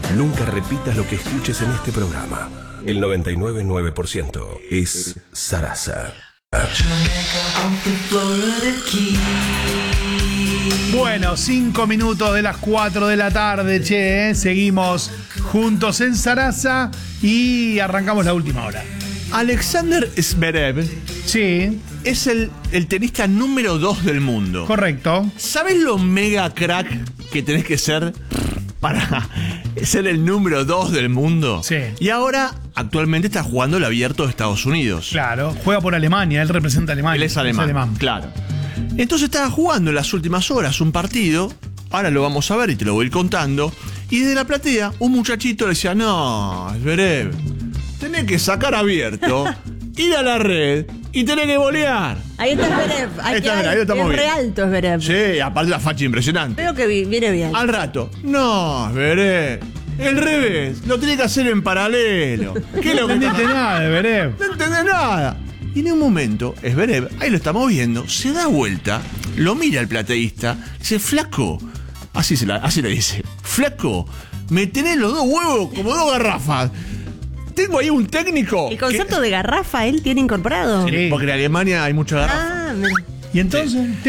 Nunca repitas lo que escuches en este programa. El 99.9% es Sarasa. Bueno, 5 minutos de las 4 de la tarde, che, ¿eh? Seguimos juntos en Sarasa y arrancamos la última hora. Alexander Zverev Sí, es el tenista número 2 del mundo. correcto. ¿Sabes lo mega crack que tenés que ser para ser el número 2 del mundo? Sí. Y ahora, actualmente está jugando el Abierto de Estados Unidos. Claro, juega por Alemania, él representa a Alemania. Él es alemán, claro. Entonces estaba jugando en las últimas horas un partido, ahora lo vamos a ver y te lo voy a ir contando, y desde la platea un muchachito le decía, no, Zverev, tenés que sacar abierto, ir a la red y tenés que volear. Ahí está Zverev. Ahí lo estamos es re viendo. alto Zverev. Sí, aparte la facha impresionante. Creo que viene bien. Al rato, no, Zverev, el revés, lo tenés que hacer en paralelo. ¿Qué es lo No que entendiste nada de Zverev. No entendés nada. Y en un momento, Zverev, ahí lo estamos viendo, se da vuelta, lo mira el plateísta, dice, flaco, así le dice, flaco, me tenés los dos huevos como dos garrafas. Tengo ahí un técnico. El concepto de garrafa él tiene incorporado. Sí. Porque en Alemania hay mucha garrafa. Ah, mira. Y entonces...